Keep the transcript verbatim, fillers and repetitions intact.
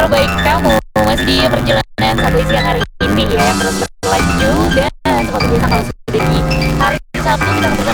kabar baik kamu? Masih di perjalanan sampai siang hari ini ya, belum berlanjut dan seperti biasa kalau sudah di hari Sabtu kita